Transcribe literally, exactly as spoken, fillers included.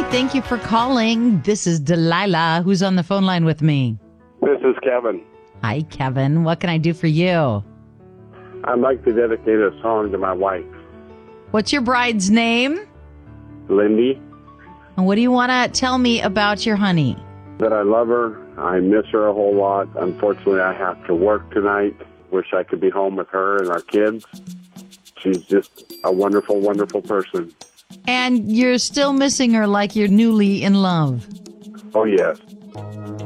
Thank you for calling. This is Delilah, who's on the phone line with me. This is Kevin. Hi, Kevin. What can I do for you? I'd like to dedicate a song to my wife, What's your bride's name? Lindy, And what do you want to tell me about your honey? that I love her. I miss her a whole lot. Unfortunately, I have to work tonight. Wish I could be home with her and our kids. She's just a wonderful, wonderful person. And you're still missing her like you're newly in love. Oh, yes.